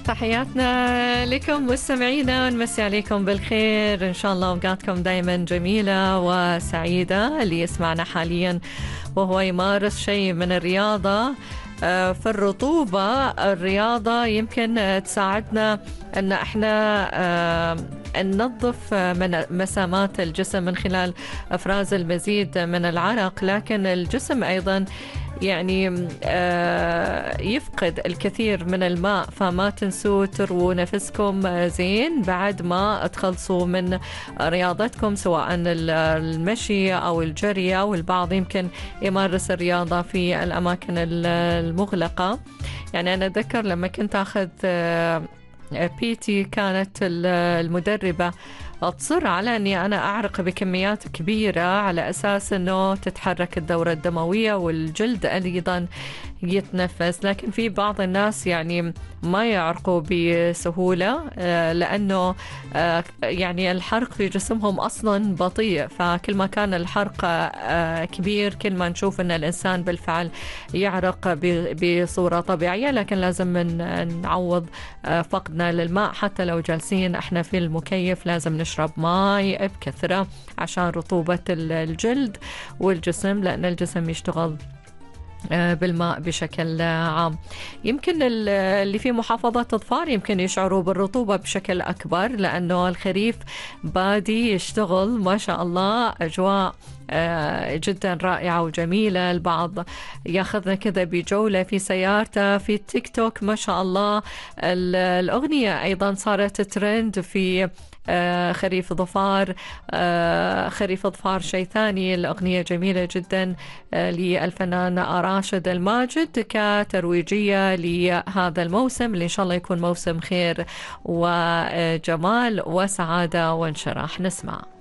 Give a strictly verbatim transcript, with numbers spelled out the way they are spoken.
تحياتنا لكم مستمعينا، نمسي عليكم بالخير، إن شاء الله أوقاتكم دايما جميلة وسعيدة. اللي يسمعنا حاليا وهو يمارس شيء من الرياضة في الرطوبة، الرياضة يمكن تساعدنا أن احنا ننظف من مسامات الجسم من خلال إفراز المزيد من العرق، لكن الجسم أيضا يعني يفقد الكثير من الماء، فما تنسوا ترووا نفسكم زين بعد ما تخلصوا من رياضتكم، سواء المشي أو الجري، أو البعض يمكن يمارس الرياضة في الأماكن المغلقة. يعني أنا أتذكر لما كنت أخذ بيتي كانت المدربة تصر على أني أنا أعرق بكميات كبيرة على أساس أنه تتحرك الدورة الدموية والجلد أيضا يتنفس، لكن في بعض الناس يعني ما يعرقوا بسهولة لأنه يعني الحرق في جسمهم أصلا بطيء، فكل ما كان الحرق كبير كل ما نشوف أن الإنسان بالفعل يعرق بصورة طبيعية، لكن لازم نعوض فقدنا للماء. حتى لو جالسين احنا في المكيف لازم نشرب ماء بكثرة عشان رطوبة الجلد والجسم، لأن الجسم يشتغل بالماء بشكل عام. يمكن اللي في محافظة الظفار يمكن يشعروا بالرطوبة بشكل أكبر، لأنه الخريف بادي يشتغل ما شاء الله، أجواء جدا رائعة وجميلة. البعض ياخذنا كذا بجولة في سيارته في التيك توك، ما شاء الله. الأغنية أيضا صارت ترند في خريف ظفار، خريف ظفار شيء ثاني. الأغنية جميلة جدا للفنان راشد الماجد كترويجية لهذا الموسم اللي إن شاء الله يكون موسم خير وجمال وسعادة وانشراح. نسمع.